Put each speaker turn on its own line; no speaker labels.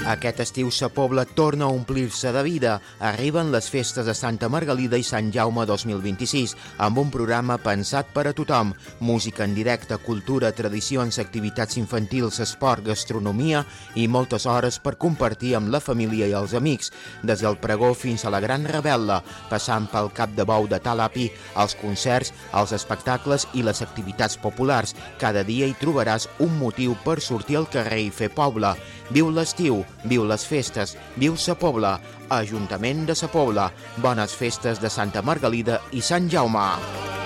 Aquest estiu Sa Pobla torna a omplir-se de vida. Arriben les festes de Santa Margalida i Sant Jaume 2026, amb un programa pensat per a tothom. Música en directe, cultura, tradicions, activitats infantils, esport, gastronomia i moltes hores per compartir amb la família i els amics. Des del pregó fins a la gran revetlla, passant pel Cap de Bou de Talapi, els concerts, els espectacles i les activitats populars. Cada dia hi trobaràs un motiu per sortir al carrer i fer poble. Viu l'estiu, viu les festes, viu Sa Pobla, Ajuntament de Sa Pobla. Bones festes de Santa Margalida i Sant Jaume.